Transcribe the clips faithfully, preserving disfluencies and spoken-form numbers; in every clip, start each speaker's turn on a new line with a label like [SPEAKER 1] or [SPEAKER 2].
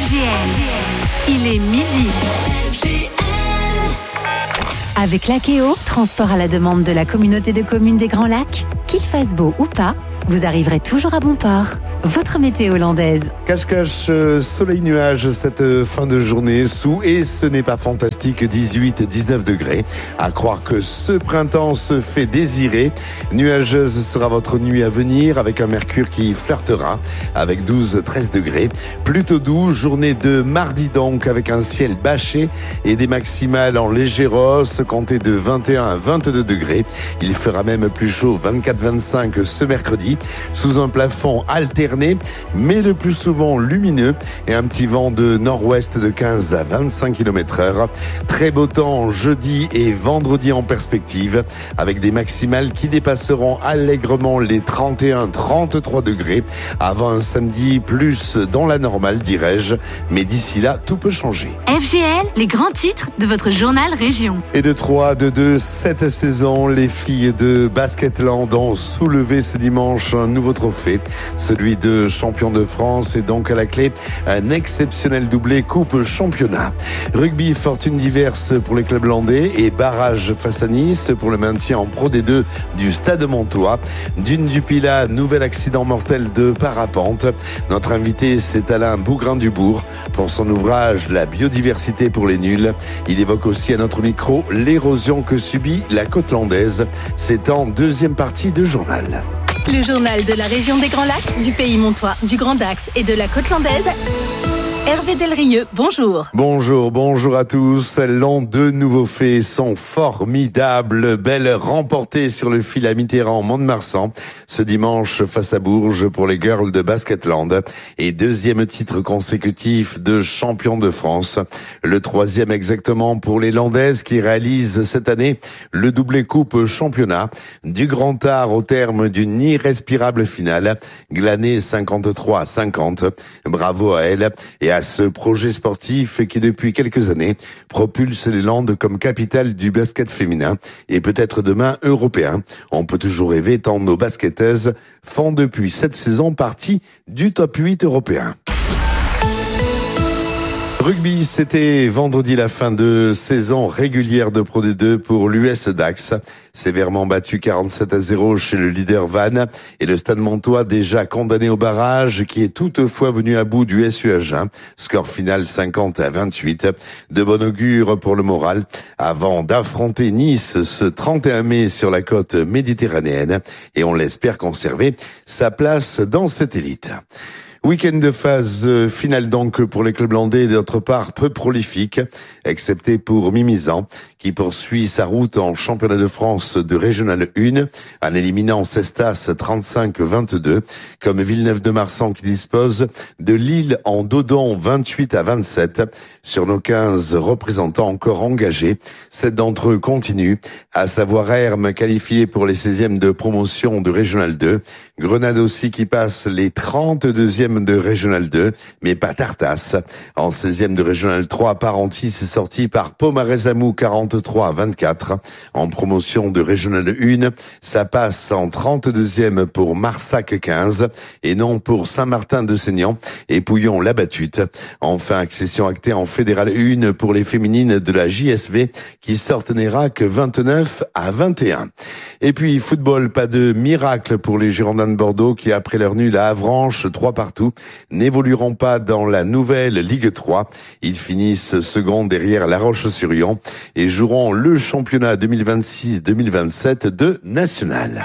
[SPEAKER 1] F G L, il est midi. F G L. Avec l'Akeo, transport à la demande de la communauté de communes des Grands Lacs, qu'il fasse beau ou pas, vous arriverez toujours à bon port. Votre météo hollandaise.
[SPEAKER 2] Cache-cache, euh, soleil-nuage cette fin de journée sous, et ce n'est pas fantastique, dix-huit à dix-neuf degrés. À croire que ce printemps se fait désirer. Nuageuse sera votre nuit à venir avec un mercure qui flirtera avec douze à treize degrés. Plutôt doux, journée de mardi donc avec un ciel bâché et des maximales en léger rose, comptées de vingt et un à vingt-deux degrés. Il fera même plus chaud, vingt-quatre à vingt-cinq ce mercredi, sous un plafond alterné mais le plus souvent lumineux, et un petit vent de nord-ouest de quinze à vingt-cinq kilomètres heure. Très beau temps jeudi et vendredi en perspective, avec des maximales qui dépasseront allègrement les trente et un à trente-trois degrés, avant un samedi plus dans la normale, dirais-je, mais d'ici là, tout peut changer.
[SPEAKER 1] F G L, les grands titres de votre journal région.
[SPEAKER 2] Et de trois, de deux, cette saison, les filles de Basketland ont soulevé ce dimanche un nouveau trophée, celui de champion de France, et donc à la clé un exceptionnel doublé coupe championnat. Rugby, fortune diverse pour les clubs landais et barrage face à Nice pour le maintien en Pro D deux du Stade Montois. Dune du Pilat, nouvel accident mortel de parapente. Notre invité, c'est Alain Bougrain-Dubourg pour son ouvrage La biodiversité pour les nuls. Il évoque aussi à notre micro l'érosion que subit la côte landaise. C'est en deuxième partie de journal.
[SPEAKER 1] Le journal de la région des Grands Lacs, du pays montois, du Grand Dax et de la côte landaise. Hervé Delrieux, bonjour.
[SPEAKER 2] Bonjour, bonjour à tous. L'an de nouveaux faits sont formidables. Belle remportée sur le fil à Mitterrand, Mont-de-Marsan, ce dimanche face à Bourges pour les girls de Basketland. Et deuxième titre consécutif de champion de France. Le troisième exactement pour les Landaises qui réalisent cette année le doublé coupe championnat. Du grand art au terme d'une irrespirable finale. Glané cinquante-trois à cinquante. Bravo à elle et à ce projet sportif qui depuis quelques années propulse les Landes comme capitale du basket féminin et peut-être demain européen. On peut toujours rêver tant nos basketteuses font depuis cette saison partie du top huit européen. Rugby, c'était vendredi la fin de saison régulière de Pro D deux pour l'U S Dax. Sévèrement battu quarante-sept à zéro chez le leader Vannes et le Stade Montois déjà condamné au barrage qui est toutefois venu à bout du S U Agen. Score final cinquante à vingt-huit. De bon augure pour le moral avant d'affronter Nice ce trente et un mai sur la côte méditerranéenne, et on l'espère conserver sa place dans cette élite. Week-end de phase finale donc pour les clubs landais, et d'autre part peu prolifique, excepté pour Mimizan, qui poursuit sa route en championnat de France de Régional un, en éliminant Cestas trente-cinq à vingt-deux, comme Villeneuve-de-Marsan qui dispose de Lille en Dodon vingt-huit à vingt-sept. Sur nos quinze représentants encore engagés, sept d'entre eux continuent, à savoir Hermes qualifié pour les seizièmes de promotion de Régional deux, Grenade aussi qui passe les trente-deuxièmes de Régional deux, mais pas Tartas. En seizième de Régional trois, Parentis est sorti par Pomarez-Amou quarante-trois à vingt-quatre. En promotion de Régional un, ça passe en trente-deuxième pour Marsac quinze et non pour Saint-Martin-de-Seignan et Pouillon-la-Battute. Enfin, accession actée en Fédéral un pour les féminines de la J S V qui sortent Nérac vingt-neuf à vingt et un. Et puis football, pas de miracle pour les Girondins de Bordeaux qui, après leur nul à Avranches trois partout, n'évolueront pas dans la nouvelle Ligue trois. Ils finissent second derrière La Roche-sur-Yon et joueront le championnat deux mille vingt-six deux mille vingt-sept de National.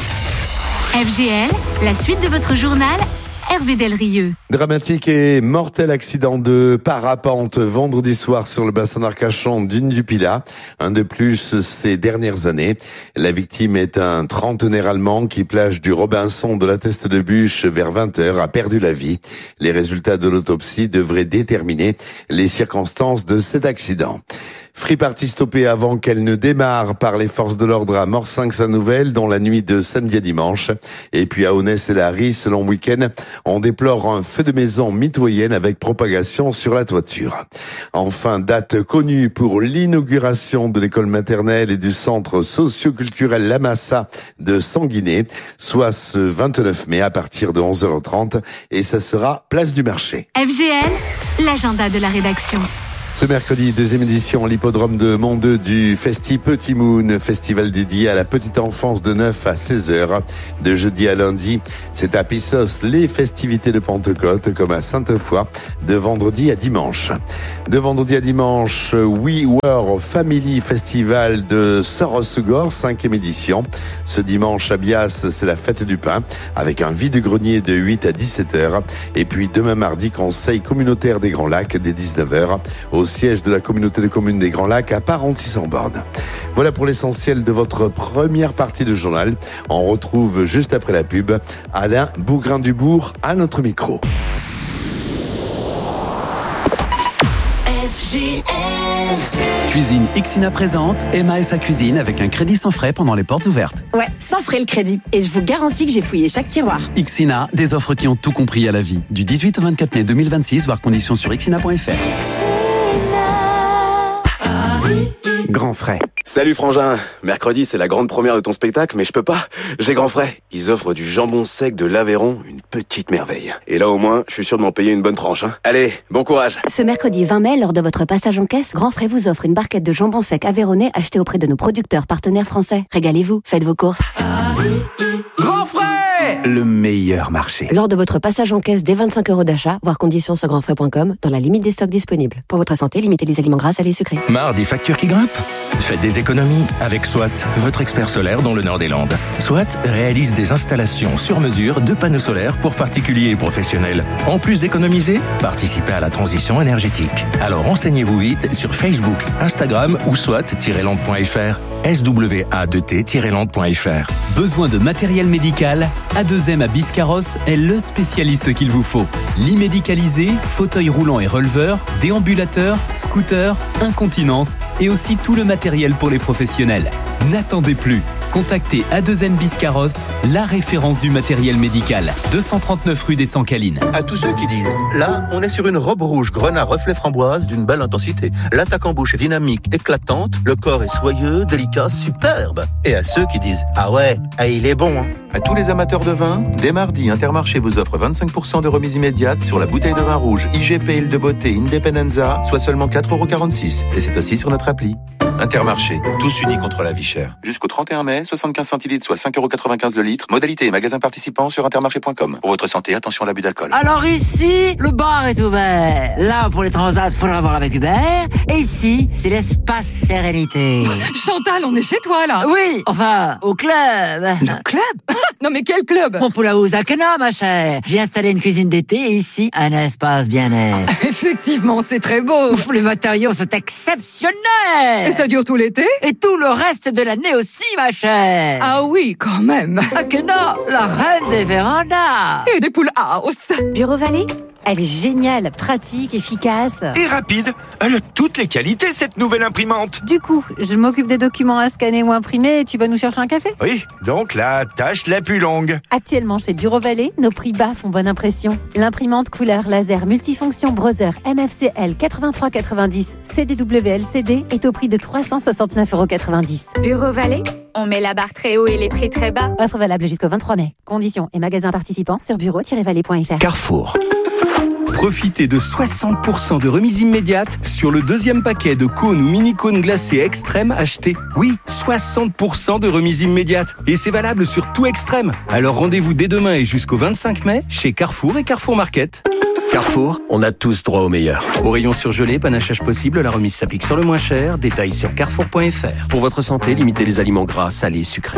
[SPEAKER 1] F G L, la suite de votre journal, Hervé Delrieux.
[SPEAKER 2] Dramatique et mortel accident de parapente vendredi soir sur le bassin d'Arcachon Dune du Pilat. Un de plus ces dernières années. La victime est un trentenaire allemand qui, plage du Robinson de la Teste de Bûche vers vingt heures, a perdu la vie. Les résultats de l'autopsie devraient déterminer les circonstances de cet accident. Free Party stoppée avant qu'elle ne démarre par les forces de l'ordre à Morsinx-sa-Nouvelle dans la nuit de samedi à dimanche. Et puis à Aunès et Larry, ce long week-end, on déplore un feu de maison mitoyenne avec propagation sur la toiture. Enfin, date connue pour l'inauguration de l'école maternelle et du centre socio-culturel La Massa de Sanguinet, soit ce vingt-neuf mai à partir de onze heures trente, et ça sera place du marché.
[SPEAKER 1] F G L l'agenda de la rédaction.
[SPEAKER 2] Ce mercredi, deuxième édition, l'hippodrome de Mondeux du Festi Petit Moon, festival dédié à la petite enfance de neuf à seize heures. De jeudi à lundi, c'est à Pissos les festivités de Pentecôte, comme à Sainte-Foy, de vendredi à dimanche. De vendredi à dimanche, We Were Family Festival de Sorosegor, cinquième édition. Ce dimanche à Bias, c'est la fête du pain, avec un vide-grenier de huit à dix-sept heures. Et puis demain mardi, conseil communautaire des Grands Lacs, dès dix-neuf heures. Au siège de la communauté de communes des Grands Lacs à Parentis-en-Born. Voilà pour l'essentiel de votre première partie de journal. On retrouve juste après la pub Alain Bougrain-Dubourg à notre micro.
[SPEAKER 3] F G L
[SPEAKER 4] Cuisine Ixina présente Emma et sa cuisine avec un crédit sans frais pendant les portes ouvertes.
[SPEAKER 5] Ouais, sans frais le crédit. Et je vous garantis que j'ai fouillé chaque tiroir.
[SPEAKER 4] Ixina, des offres qui ont tout compris à la vie. Du dix-huit au vingt-quatre mai deux mille vingt-six, voir conditions sur ixina point f r.
[SPEAKER 6] Grand frais. Salut Frangin, mercredi c'est la grande première de ton spectacle, mais je peux pas, j'ai grand frais. Ils offrent du jambon sec de l'Aveyron, une petite merveille. Et là au moins, je suis sûr de m'en payer une bonne tranche. Hein. Allez, bon courage.
[SPEAKER 7] Ce mercredi vingt mai, lors de votre passage en caisse, Grand Frais vous offre une barquette de jambon sec aveyronnais achetée auprès de nos producteurs partenaires français. Régalez-vous, faites vos courses.
[SPEAKER 6] Grand frais, le meilleur marché.
[SPEAKER 7] Lors de votre passage en caisse dès vingt-cinq euros d'achat, voir conditions sur grand frais point com, dans la limite des stocks disponibles. Pour votre santé, limitez les aliments gras, salés et sucrés.
[SPEAKER 8] Marre des factures qui grimpent ? Faites des économies avec Swat, votre expert solaire dans le nord des Landes. Swat réalise des installations sur mesure de panneaux solaires pour particuliers et professionnels. En plus d'économiser, participez à la transition énergétique. Alors renseignez-vous vite sur Facebook, Instagram ou swat tiret land point f r. S W A deux T tiret land point f r.
[SPEAKER 9] Besoin de matériel médical? A deux M à Biscarrosse est le spécialiste qu'il vous faut. Lit médicalisé, fauteuil roulant et releveur, déambulateur, scooter, incontinence et aussi tout le matériel pour les professionnels. N'attendez plus. Contactez A deux M Biscarrosse, la référence du matériel médical. deux cent trente-neuf rue des Sanqualines.
[SPEAKER 10] À tous ceux qui disent, là, on est sur une robe rouge grenat reflet framboise d'une belle intensité. L'attaque en bouche est dynamique, éclatante, le corps est soyeux, délicat, superbe. Et à ceux qui disent, ah ouais, ah il est bon, hein. À tous les amateurs de vin, dès mardi, Intermarché vous offre vingt-cinq pour cent de remise immédiate sur la bouteille de vin rouge I G P Île de Beauté Independenza, soit seulement quatre euros quarante-six. Et c'est aussi sur notre appli. Intermarché, tous unis contre la vie chère. Jusqu'au trente et un mai, soixante-quinze centilitres, soit cinq euros quatre-vingt-quinze le litre. Modalité et magasins participants sur intermarché point com. Pour votre santé, attention à l'abus d'alcool.
[SPEAKER 11] Alors ici, le bar est ouvert. Là, pour les transats, faudra voir avec Hubert. Et ici, c'est l'espace sérénité.
[SPEAKER 5] Chantal, on est chez toi là.
[SPEAKER 11] Oui, enfin, au club.
[SPEAKER 5] Le club? Non mais quel club?
[SPEAKER 11] Mon Poulaouz Akena, ma chère. J'ai installé une cuisine d'été et ici, un espace bien-être.
[SPEAKER 5] Effectivement, c'est très beau.
[SPEAKER 11] Les matériaux sont exceptionnels.
[SPEAKER 5] Et ça dure tout l'été?
[SPEAKER 11] Et tout le reste de l'année aussi, ma chère.
[SPEAKER 5] Ah oui, quand même.
[SPEAKER 11] Akena, la reine des vérandas.
[SPEAKER 5] Et des poules house.
[SPEAKER 7] Bureau Vallée? Elle est géniale, pratique, efficace.
[SPEAKER 12] Et rapide. Elle a toutes les qualités, cette nouvelle imprimante.
[SPEAKER 13] Du coup, je m'occupe des documents à scanner ou imprimer et tu vas nous chercher un café?
[SPEAKER 12] Oui, donc la tâche la plus longue.
[SPEAKER 13] Actuellement chez Bureau Vallée, nos prix bas font bonne impression. L'imprimante couleur laser multifonction Brother M F C L quatre-vingt-trois quatre-vingt-dix C D W L C D est au prix de trois cent soixante-neuf euros quatre-vingt-dix.
[SPEAKER 7] Bureau Vallée, on met la barre très haut et les prix très bas.
[SPEAKER 13] Offre valable jusqu'au vingt-trois mai. Conditions et magasins participants sur bureau tiret vallée point f r.
[SPEAKER 9] Carrefour. Profitez de soixante pour cent de remise immédiate sur le deuxième paquet de cônes ou mini-cônes glacés Extrême achetés. Oui, soixante pour cent de remise immédiate. Et c'est valable sur tout Extrême. Alors rendez-vous dès demain et jusqu'au vingt-cinq mai chez Carrefour et Carrefour Market.
[SPEAKER 6] Carrefour, on a tous droit au meilleur.
[SPEAKER 9] Au rayon surgelé, panachage possible, la remise s'applique sur le moins cher. Détails sur carrefour point f r.
[SPEAKER 6] Pour votre santé, limitez les aliments gras, salés et sucrés.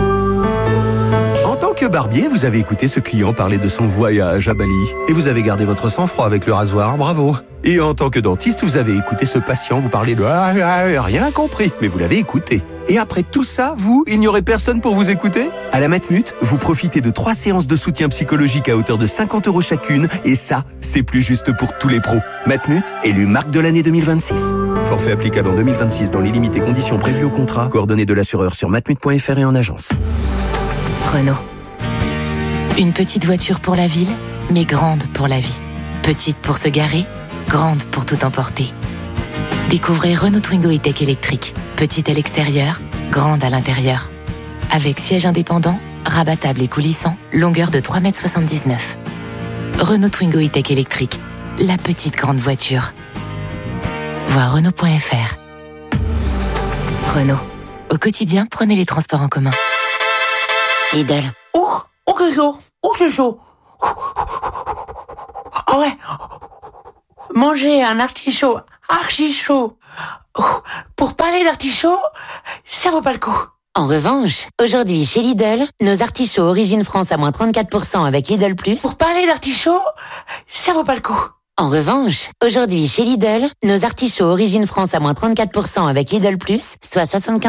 [SPEAKER 9] En tant que barbier, vous avez écouté ce client parler de son voyage à Bali. Et vous avez gardé votre sang-froid avec le rasoir, bravo. Et en tant que dentiste, vous avez écouté ce patient vous parler de ah, ah, rien compris, mais vous l'avez écouté. Et après tout ça, vous, il n'y aurait personne pour vous écouter? À la Matmut, vous profitez de trois séances de soutien psychologique à hauteur de cinquante euros chacune. Et ça, c'est plus juste pour tous les pros. Matmut, élu marque de l'année deux mille vingt-six. Forfait applicable en deux mille vingt-six dans les limites et conditions prévues au contrat. Coordonnées de l'assureur sur matmut point f r et en agence.
[SPEAKER 14] Renault. Une petite voiture pour la ville, mais grande pour la vie. Petite pour se garer, grande pour tout emporter. Découvrez Renault Twingo E-Tech électrique. Petite à l'extérieur, grande à l'intérieur. Avec siège indépendant, rabattable et coulissant, longueur de trois mètres soixante-dix-neuf. Renault Twingo E-Tech électrique. la petite grande voiture. Voir Renault point F R. Renault. Au quotidien, prenez les transports en commun.
[SPEAKER 11] Lidl.
[SPEAKER 3] Oh, oh que chaud, oh que chaud. Ah ouais. Manger un artichaut archi chaud. Pour parler d'artichaut, ça vaut pas le coup.
[SPEAKER 11] En revanche, aujourd'hui chez Lidl, nos artichauts Origine France à moins trente-quatre pour cent avec Lidl Plus.
[SPEAKER 3] Pour parler d'artichaut, ça vaut pas le coup.
[SPEAKER 11] En revanche, aujourd'hui chez Lidl, nos artichauts Origine France à moins trente-quatre pour cent avec Lidl Plus, soit soixante-quinze